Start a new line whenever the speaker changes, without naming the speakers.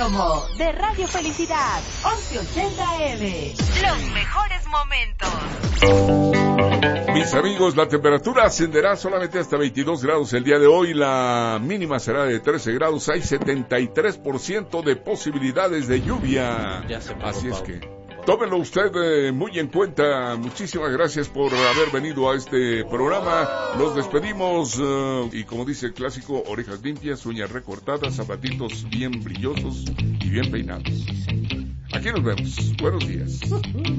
promo de Radio Felicidad, 1180 AM. Los mejores momentos.
Mis amigos, la temperatura ascenderá solamente hasta 22 grados el día de hoy. La mínima será de 13 grados. Hay 73% de posibilidades de lluvia. Así es que tómenlo usted muy en cuenta. Muchísimas gracias por haber venido a este programa. Nos despedimos y como dice el clásico, orejas limpias, uñas recortadas, zapatitos bien brillosos y bien peinados. Aquí nos vemos. Buenos días.